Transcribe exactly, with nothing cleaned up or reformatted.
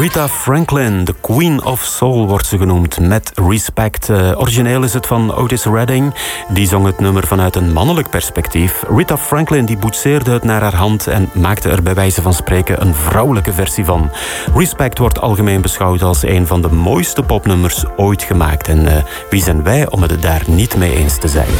Rita Franklin, de Queen of Soul wordt ze genoemd, met Respect. Uh, origineel is het van Otis Redding. Die zong het nummer vanuit een mannelijk perspectief. Rita Franklin die boetseerde het naar haar hand en maakte er bij wijze van spreken een vrouwelijke versie van. Respect wordt algemeen beschouwd als een van de mooiste popnummers ooit gemaakt. En uh, wie zijn wij om het daar niet mee eens te zijn?